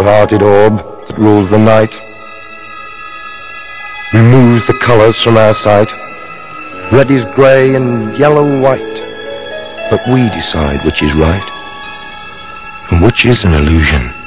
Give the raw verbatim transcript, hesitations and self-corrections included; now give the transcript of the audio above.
cold-hearted orb that rules the night, removes the colors from our sight. Red is grey and yellow white, but we decide which is right and which is an illusion.